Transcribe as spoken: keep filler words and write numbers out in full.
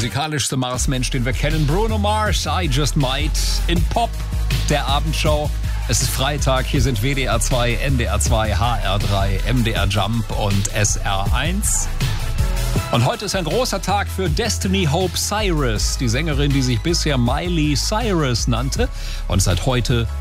musikalischste Marsmensch, den wir kennen. Bruno Mars, I Just Might in Pop, der Abendshow. Es ist Freitag, hier sind W D R zwei, N D R zwei, H R drei, M D R Jump und S R eins. Und heute ist ein großer Tag für Destiny Hope Cyrus, die Sängerin, die sich bisher Miley Cyrus nannte und seit heute